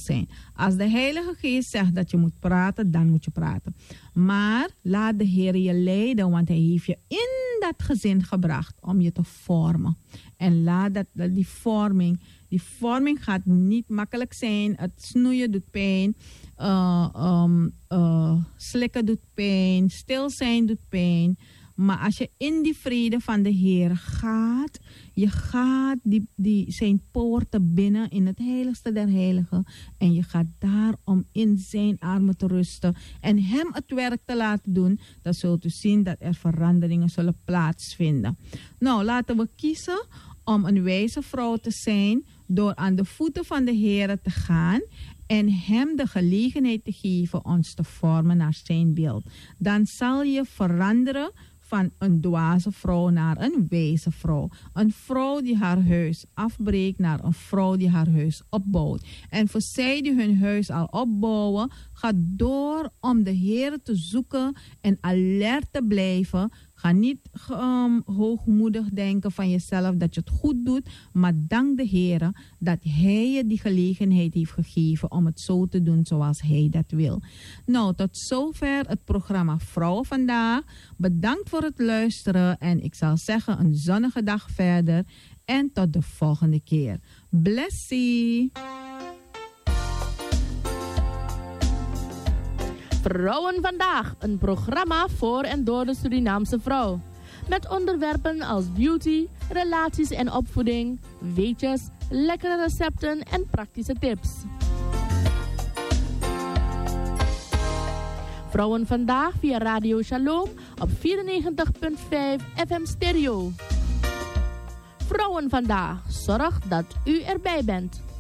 zijn. Als de Heilige Geest zegt dat je moet praten, dan moet je praten. Maar laat de Heer je leiden, want hij heeft je in dat gezin gebracht om je te vormen. En laat die vorming gaat niet makkelijk zijn. Het snoeien doet pijn. Slikken doet pijn. Stil zijn doet pijn. Maar als je in die vrede van de Heer gaat, je gaat zijn poorten binnen in het heiligste der heiligen. En je gaat daarom in zijn armen te rusten en hem het werk te laten doen. Dan zult u zien dat er veranderingen zullen plaatsvinden. Nou, laten we kiezen om een wijze vrouw te zijn door aan de voeten van de Heer te gaan en hem de gelegenheid te geven ons te vormen naar zijn beeld. Dan zal je veranderen van een dwaze vrouw naar een wijze vrouw. Een vrouw die haar huis afbreekt naar een vrouw die haar huis opbouwt. En voor zij die hun huis al opbouwen, ga door om de Heer te zoeken en alert te blijven. Ga niet hoogmoedig denken van jezelf dat je het goed doet. Maar dank de Heer dat hij je die gelegenheid heeft gegeven om het zo te doen zoals hij dat wil. Nou, tot zover het programma Vrouwen Vandaag. Bedankt voor het luisteren en ik zal zeggen een zonnige dag verder. En tot de volgende keer. Blessie! Vrouwen Vandaag, een programma voor en door de Surinaamse vrouw. Met onderwerpen als beauty, relaties en opvoeding, weetjes, lekkere recepten en praktische tips. Vrouwen Vandaag via Radio Shalom op 94.5 FM stereo. Vrouwen Vandaag, zorg dat u erbij bent.